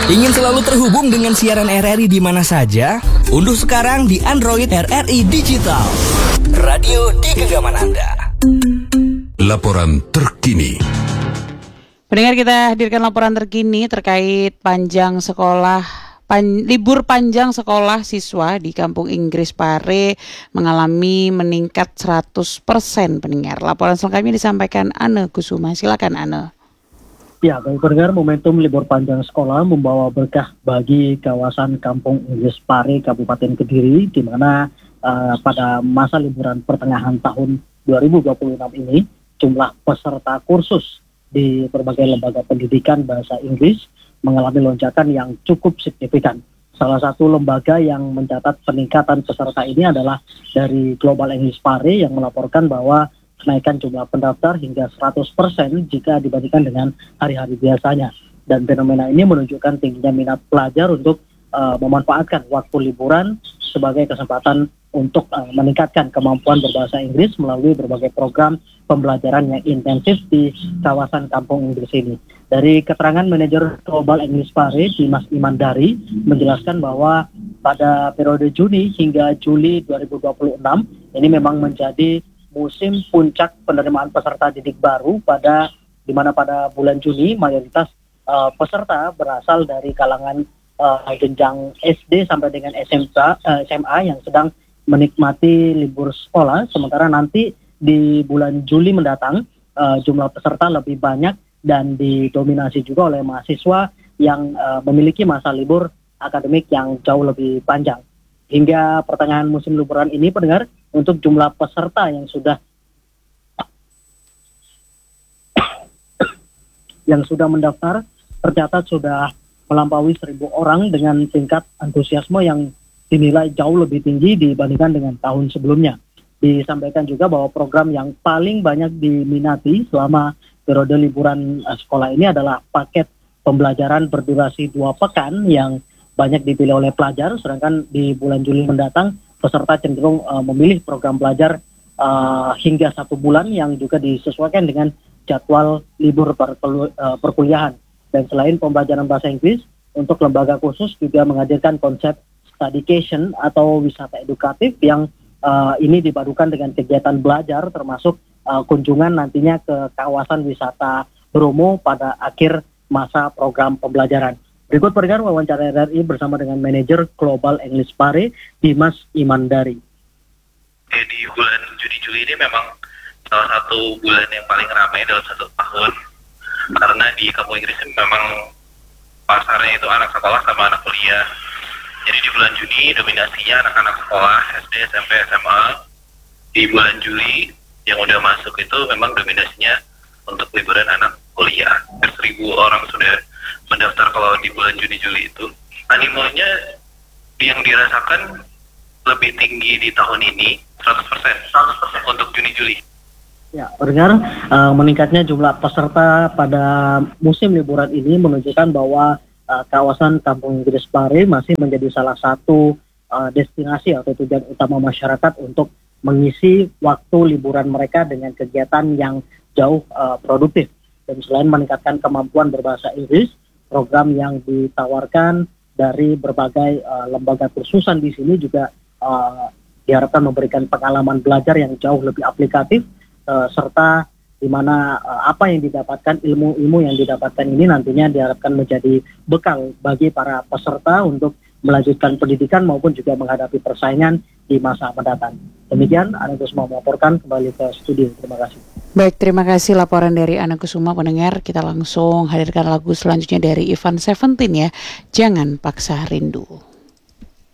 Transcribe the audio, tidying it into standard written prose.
Ingin selalu terhubung dengan siaran RRI di mana saja? Unduh sekarang di Android RRI Digital. Radio di genggaman Anda. Laporan terkini. Pendengar, kita hadirkan laporan terkini terkait libur panjang sekolah siswa di Kampung Inggris Pare mengalami meningkat 100% pendengar. Laporan selengkapnya disampaikan Ane Kusuma. Silakan Ane. Ya, baik pendengar, momentum libur panjang sekolah membawa berkah bagi kawasan Kampung Inggris Pare, Kabupaten Kediri, di mana pada masa liburan pertengahan tahun 2026 ini, jumlah peserta kursus di berbagai lembaga pendidikan bahasa Inggris mengalami lonjakan yang cukup signifikan. Salah satu lembaga yang mencatat peningkatan peserta ini adalah dari Global English Pare yang melaporkan bahwa kenaikan jumlah pendaftar hingga 100% jika dibandingkan dengan hari-hari biasanya. Dan fenomena ini menunjukkan tingginya minat pelajar untuk memanfaatkan waktu liburan sebagai kesempatan untuk meningkatkan kemampuan berbahasa Inggris melalui berbagai program pembelajaran yang intensif di kawasan Kampung Inggris ini. Dari keterangan manajer Global English Pare, Dimas Imandari, menjelaskan bahwa pada periode Juni hingga Juli 2026 ini memang menjadi musim puncak penerimaan peserta didik baru di mana pada bulan Juni mayoritas peserta berasal dari kalangan jenjang SD sampai dengan SMA yang sedang menikmati libur sekolah, sementara nanti di bulan Juli mendatang jumlah peserta lebih banyak dan didominasi juga oleh mahasiswa yang memiliki masa libur akademik yang jauh lebih panjang. Hingga pertengahan musim liburan ini, pendengar, untuk jumlah peserta yang sudah mendaftar tercatat sudah melampaui 1.000 orang dengan tingkat antusiasme yang dinilai jauh lebih tinggi dibandingkan dengan tahun sebelumnya. Disampaikan juga bahwa program yang paling banyak diminati selama periode liburan sekolah ini adalah paket pembelajaran berdurasi 2 pekan yang banyak dipilih oleh pelajar, sedangkan di bulan Juli mendatang peserta cenderung memilih program belajar hingga 1 bulan yang juga disesuaikan dengan jadwal libur perkuliahan. Dan selain pembelajaran bahasa Inggris, untuk lembaga khusus juga menghadirkan konsep studycation atau wisata edukatif yang ini dipadukan dengan kegiatan belajar termasuk kunjungan nantinya ke kawasan wisata Bromo pada akhir masa program pembelajaran. Berikut pendengar wawancara RRI bersama dengan manajer Global English Pare, Dimas Imandari. Di bulan Juni-Juli ini memang salah satu bulan yang paling ramai dalam satu tahun, karena di Kampung Inggris memang pasarnya itu anak sekolah sama anak kuliah. Jadi di bulan Juni dominasinya anak-anak sekolah SD, SMP, SMA. Di bulan Juli yang udah masuk itu memang dominasinya untuk liburan anak kuliah. 1.000 orang sudah mendaftar kalau di bulan Juni-Juli itu. Animonya yang dirasakan lebih tinggi di tahun ini 100% untuk Juni-Juli. Ya, pendengar, meningkatnya jumlah peserta pada musim liburan ini menunjukkan bahwa kawasan Kampung Inggris Pare masih menjadi salah satu destinasi atau tujuan utama masyarakat untuk mengisi waktu liburan mereka dengan kegiatan yang jauh produktif. Dan selain meningkatkan kemampuan berbahasa Inggris, program yang ditawarkan dari berbagai lembaga kursusan di sini juga diharapkan memberikan pengalaman belajar yang jauh lebih aplikatif, serta di mana apa yang didapatkan, ilmu-ilmu yang didapatkan ini nantinya diharapkan menjadi bekal bagi para peserta untuk melanjutkan pendidikan maupun juga menghadapi persaingan di masa mendatang. Demikian, Ana Kusuma melaporkan kembali ke studio. Terima kasih. Baik, terima kasih laporan dari Ana Kusuma. Pendengar, kita langsung hadirkan lagu selanjutnya dari Ivan Seventeen ya, Jangan Paksa Rindu.